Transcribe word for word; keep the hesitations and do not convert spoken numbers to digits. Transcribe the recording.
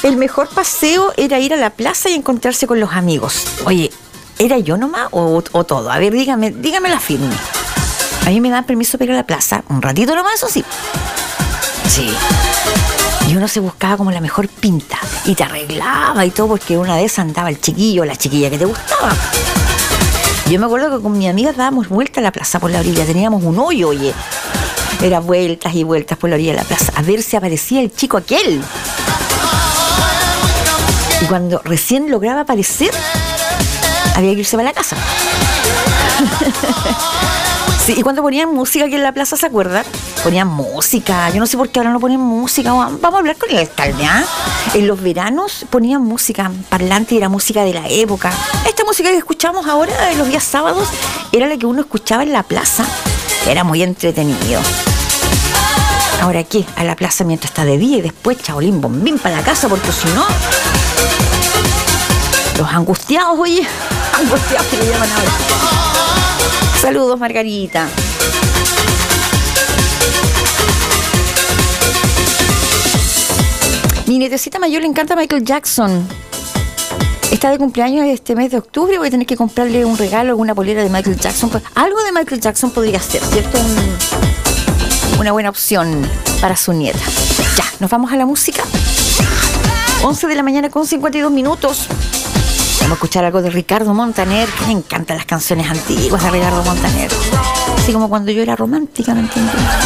El mejor paseo era ir a la plaza y encontrarse con los amigos. Oye, ¿era yo nomás o, o todo? A ver, dígame, dígame la firme. A mí me dan permiso para ir a la plaza, un ratito nomás, eso sí. Sí. Y uno se buscaba como la mejor pinta y te arreglaba y todo, porque una vez andaba el chiquillo o la chiquilla que te gustaba. Yo me acuerdo que con mi amiga dábamos vuelta a la plaza por la orilla, teníamos un hoyo, oye. Era vueltas y vueltas por la orilla de la plaza, a ver si aparecía el chico aquel. Y cuando recién lograba aparecer, había que irse para la casa. Sí, y cuando ponían música aquí en la plaza, ¿se acuerdan? Ponían música, yo no sé por qué ahora no ponen música. Vamos a hablar con el alcalde, ¿ah? En los veranos ponían música parlante y era música de la época. Esta música que escuchamos ahora en los días sábados era la que uno escuchaba en la plaza. Era muy entretenido. Ahora, ¿qué? A la plaza mientras está de día y después chabolín bombín para la casa, porque si no... Los angustiados, oye, angustiados que le llaman ahora. Saludos, Margarita. Mi nietecita mayor le encanta Michael Jackson. Está de cumpleaños este mes de octubre. Voy a tener que comprarle un regalo, alguna polera de Michael Jackson. Pues algo de Michael Jackson podría ser, ¿cierto? Un, una buena opción para su nieta. Ya, nos vamos a la música. once de la mañana con cincuenta y dos minutos. Vamos a escuchar algo de Ricardo Montaner, que me encantan las canciones antiguas de Ricardo Montaner. Así como cuando yo era romántica, ¿me entiendes?